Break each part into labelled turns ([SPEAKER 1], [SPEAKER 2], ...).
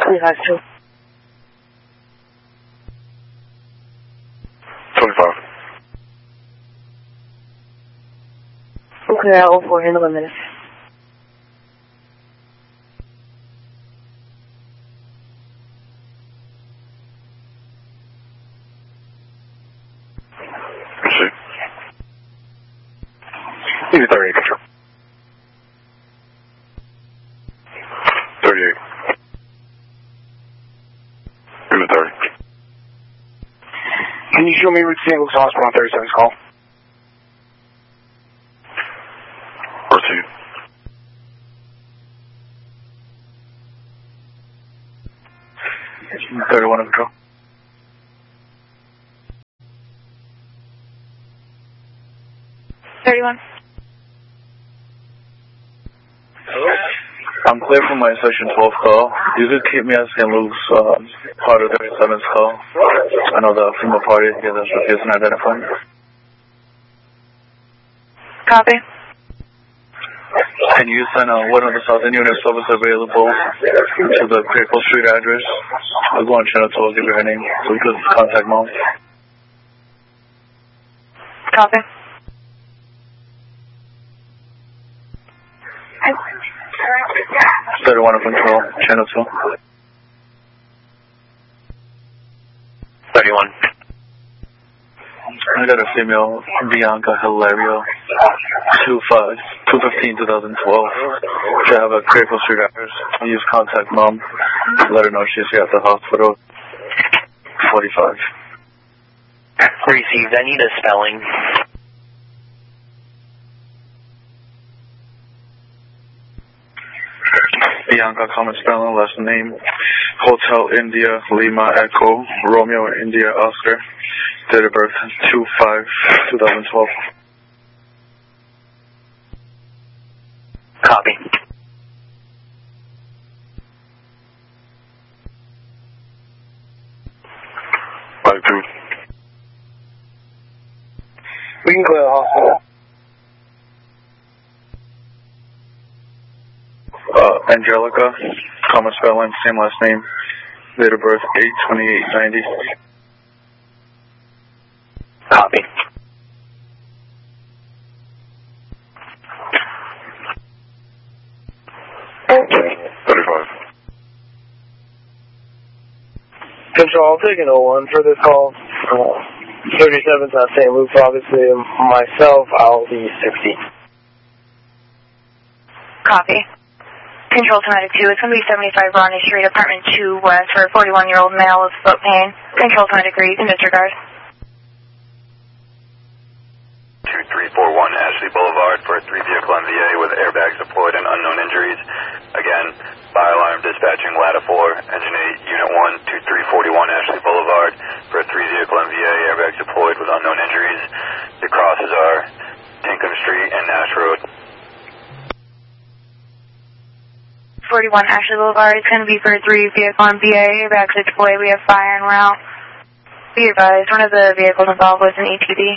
[SPEAKER 1] 25-2.
[SPEAKER 2] 25.
[SPEAKER 1] Okay, I'll 04, handle 1 minute.
[SPEAKER 2] Proceed. Give me 38, control. 38. Give me 30.
[SPEAKER 3] Can you show me route to St. Luke's Hospital on 37's call?
[SPEAKER 2] Proceed.
[SPEAKER 3] It's 31 of control.
[SPEAKER 4] I'm clear for my section 12 call. You could keep me at St. Luke's, part of 37's call. I know the female party here that's refusing to identify.
[SPEAKER 5] Copy.
[SPEAKER 4] Can you send one of the Southern Unit service available to the Crayford Street address? I'll go on channel 2, I'll give you her name so we could contact Mom.
[SPEAKER 5] Copy.
[SPEAKER 4] 31 of control, channel 2.
[SPEAKER 6] 31.
[SPEAKER 4] I got a female, Bianca Hilario, 215-2012. She have a Crayford Street address. Use contact Mom. Let her know she's here at the hospital. 45.
[SPEAKER 6] Received. I need a spelling.
[SPEAKER 4] Bianca, common spelling, last name, Hotel India, Lima Echo, Romeo India Oscar, date of birth 2/5/2012.
[SPEAKER 6] Copy.
[SPEAKER 2] Bike 2.
[SPEAKER 3] We can clear the hospital.
[SPEAKER 4] Angelica, common spelling, same last name, date of birth 8/28/90.
[SPEAKER 6] Copy.
[SPEAKER 1] Okay.
[SPEAKER 2] 35.
[SPEAKER 3] Control, I'll take an 01 for this call. 37's not St. Luke's, obviously. Myself, I'll be 60.
[SPEAKER 5] Copy. Control to 92. It's going to be 75 Rodney Street, apartment 2 west for a 41-year-old male with foot pain. Control to 90 degrees in disregard.
[SPEAKER 7] 2341 Ashley Boulevard for a 3-vehicle MVA with airbags deployed and unknown injuries. Again, fire alarm dispatching ladder 4, engine 8, unit 1, 2341 Ashley Boulevard for a 3-vehicle MVA, airbags deployed with unknown injuries. The crosses are Tinkham Street and Nash Road.
[SPEAKER 5] 41 Ashley Boulevard. It's going to be for a 3-vehicle MVA, airbags are deployed. We have fire en route. Be advised, one of the vehicles involved was an ATV.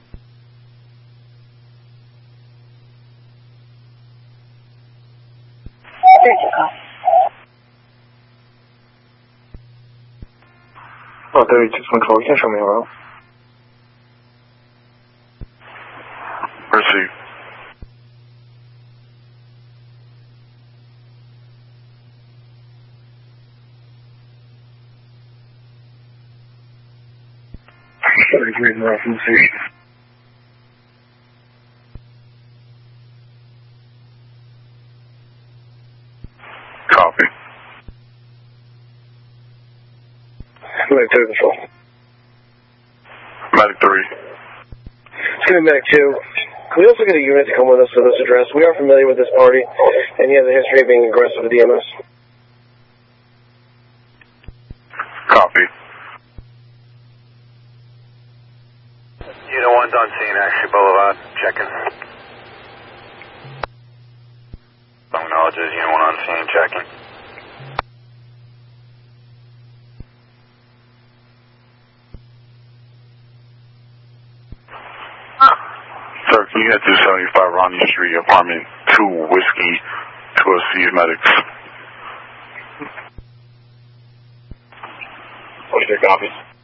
[SPEAKER 3] Oh, 32 control, you can show me around.
[SPEAKER 2] Proceed.
[SPEAKER 3] Reading reference here.
[SPEAKER 2] Copy.
[SPEAKER 3] Medic 2 control.
[SPEAKER 2] Medic 3.
[SPEAKER 3] It's going to be Medic 2. Can we also get a unit to come with us to this address? We are familiar with this party, and he has a history of being aggressive with EMS.
[SPEAKER 2] Copy.
[SPEAKER 7] Unit 1's on scene, Ashley Boulevard. Checking. Acknowledges Unit 1 on scene, checking.
[SPEAKER 2] Sir, can you head to 75 Rodney Street, apartment 2, Whiskey, to see medics?
[SPEAKER 3] Roger, copy.